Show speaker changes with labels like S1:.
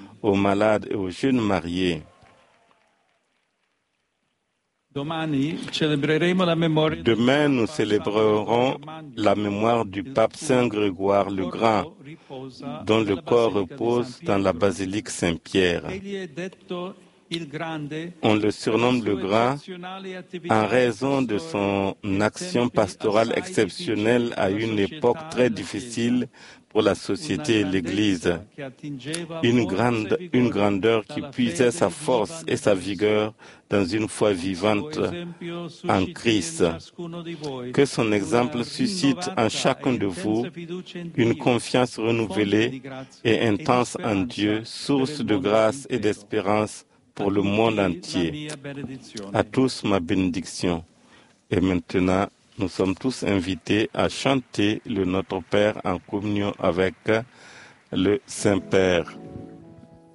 S1: aux malades et aux jeunes mariés. Demain, nous célébrerons la mémoire du pape Saint Grégoire le Grand, dont le corps repose dans la basilique Saint-Pierre. On le surnomme le Grand en raison de son action pastorale exceptionnelle à une époque très difficile pour la société et l'Église. Une grandeur qui puisait sa force et sa vigueur dans une foi vivante en Christ. Que son exemple suscite en chacun de vous une confiance renouvelée et intense en Dieu, source de grâce et d'espérance pour le monde entier. À tous ma bénédiction. Et maintenant, nous sommes tous invités à chanter le Notre Père en communion avec le Saint-Père.